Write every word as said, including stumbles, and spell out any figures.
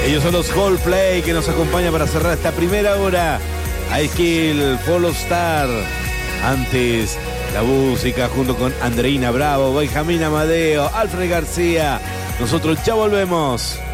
Ellos son los Coldplay que nos acompañan para cerrar esta primera hora. I Kill, Follow Star. Antes, la música junto con Andreina Bravo, Benjamín Amadeo, Alfred García. Nosotros ya volvemos.